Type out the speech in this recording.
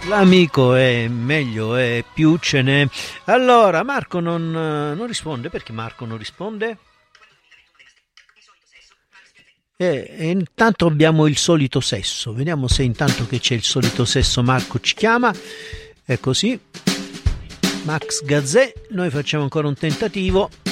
L'amico è meglio, è più ce n'è. Allora, Marco non risponde. Perché Marco non risponde? E intanto abbiamo il solito sesso. Vediamo se intanto che c'è il solito sesso Marco ci chiama. È così. Max Gazzè, noi facciamo ancora un tentativo.